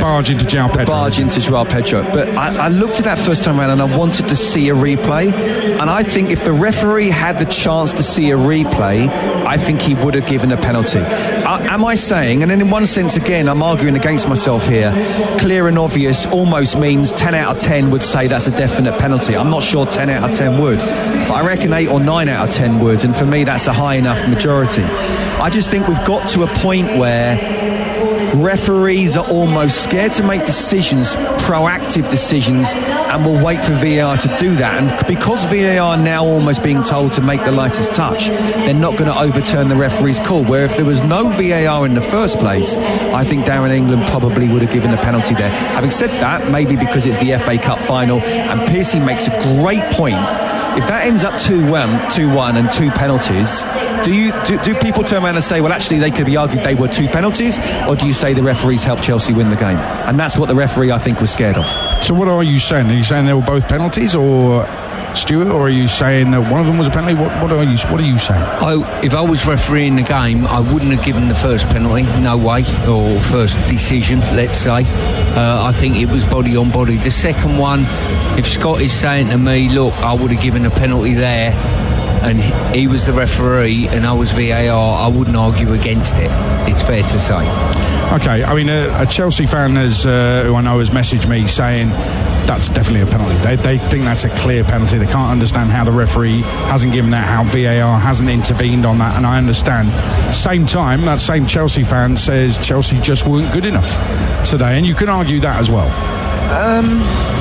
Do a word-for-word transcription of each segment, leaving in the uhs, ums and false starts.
barge into João Pedro. Barge into João Pedro. But I, I looked at that first time around and I wanted to see a replay. And I think if the referee had the chance to see a replay, I think he would have given a penalty. Uh, am I saying, and then in one sense again, I'm arguing against myself here, clear and obvious almost means ten out of ten would say that's a definite penalty. I'm not sure ten out of ten would, but I reckon eight or nine out of ten would, and for me that's a high enough majority. I just think we've got to a point where referees are almost scared to make decisions, proactive decisions, and will wait for V A R to do that. And because V A R now almost being told to make the lightest touch, they're not going to overturn the referee's call. Where if there was no V A R in the first place, I think Darren England probably would have given a penalty there. Having said that, maybe because it's the F A Cup final, and Piercy makes a great point. If that ends up two one, two one and two penalties, do you do, do people turn around and say, well, actually, they could be argued they were two penalties, or do you say the referees helped Chelsea win the game? And that's what the referee, I think, was scared of. So what are you saying? Are you saying they were both penalties, or Stuart, or are you saying that one of them was a penalty? What, what are you What are you saying? I, if I was refereeing the game, I wouldn't have given the first penalty, no way, or first decision, let's say. Uh, I think it was body on body. The second one, if Scott is saying to me, look, I would have given a penalty there, and he was the referee and I was V A R, I wouldn't argue against it. It's fair to say. Okay, I mean, a, a Chelsea fan has, uh, who I know has messaged me saying that's definitely a penalty. They, they think that's a clear penalty. They can't understand how the referee hasn't given that, how V A R hasn't intervened on that, and I understand. Same time, that same Chelsea fan says Chelsea just weren't good enough today, and you can argue that as well. Um,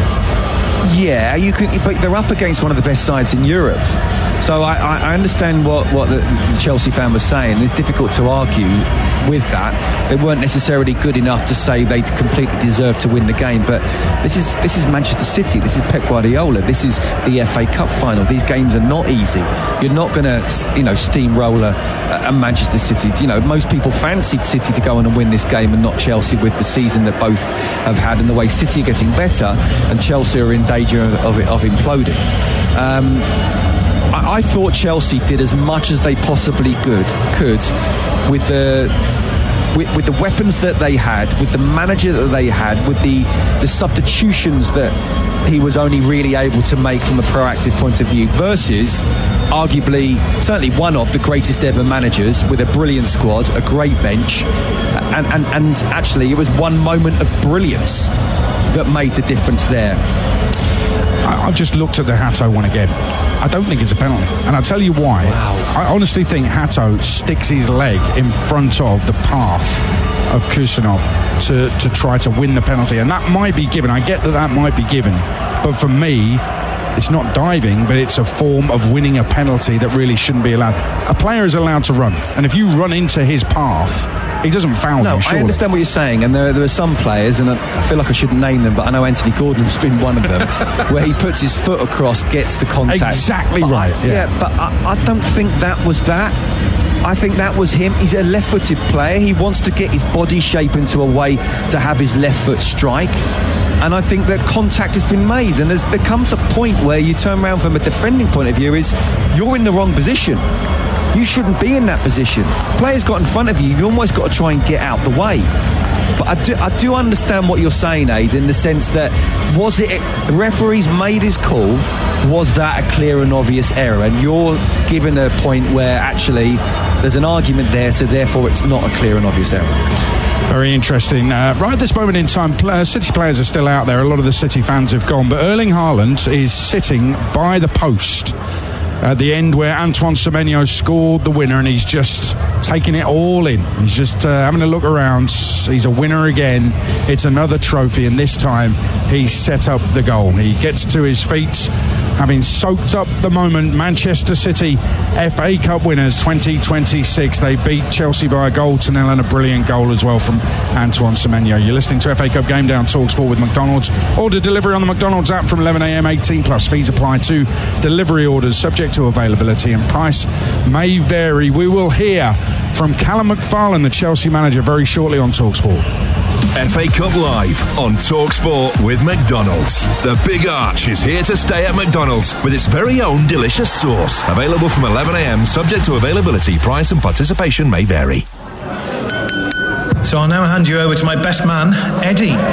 yeah, you could, but they're up against one of the best sides in Europe. So I, I understand what, what the, the Chelsea fan was saying. It's difficult to argue with that. They weren't necessarily good enough to say they completely deserved to win the game. But this is this is Manchester City. This is Pep Guardiola. This is the F A Cup final. These games are not easy. You're not going to, you know, steamroller a Manchester City. You know, most people fancied City to go on and win this game and not Chelsea, with the season that both have had and the way City are getting better and Chelsea are in danger of, of, of imploding. Um, I thought Chelsea did as much as they possibly could, could with the with, with the weapons that they had, with the manager that they had, with the, the substitutions that he was only really able to make from a proactive point of view, versus arguably certainly one of the greatest ever managers with a brilliant squad, a great bench, and, and, and actually it was one moment of brilliance that made the difference there. I, I've just looked at the Hato one again. I don't think it's a penalty, and I'll tell you why. Wow. I honestly think Hato sticks his leg in front of the path of Kusanov to, to try to win the penalty, and that might be given. I get that that might be given, but for me, it's not diving, but it's a form of winning a penalty that really shouldn't be allowed. A player is allowed to run, and if you run into his path, he doesn't foul no, you, surely. I understand what you're saying, and there, there are some players, and I feel like I shouldn't name them, but I know Anthony Gordon's been one of them, where he puts his foot across, gets the contact. Exactly but right. I, yeah. yeah, but I, I don't think that was that. I think that was him. He's a left-footed player. He wants to get his body shape into a way to have his left foot strike. And I think that contact has been made, and there comes a point where you turn around from a defending point of view, is you're in the wrong position. You shouldn't be in that position. Players got in front of you, you've almost got to try and get out the way. But I do, I do understand what you're saying, Aid, in the sense that, was it, the referees made his call, was that a clear and obvious error? And you're given a point where actually there's an argument there, so therefore it's not a clear and obvious error. Very interesting. Uh, right at this moment in time, uh, City players are still out there. A lot of the City fans have gone, but Erling Haaland is sitting by the post at the end where Antoine Semenyo scored the winner, and he's just taking it all in. He's just uh, having a look around. He's a winner again. It's another trophy, and this time he set up the goal. He gets to his feet, having soaked up the moment. Manchester City F A Cup winners twenty twenty-six. They beat Chelsea by a goal to nil, and a brilliant goal as well from Antoine Semenyo. You're listening to F A Cup Game Day on TalkSport with McDonald's. Order delivery on the McDonald's app from eleven a.m. eighteen plus. Fees apply to delivery orders, subject to availability, and price may vary. We will hear from Callum McFarlane, the Chelsea manager, very shortly on TalkSport. F A Cup Live on TalkSport with McDonald's. The Big Arch is here to stay at McDonald's with its very own delicious sauce. Available from eleven a.m. subject to availability. Price and participation may vary. So I'll now hand you over to my best man, Eddie.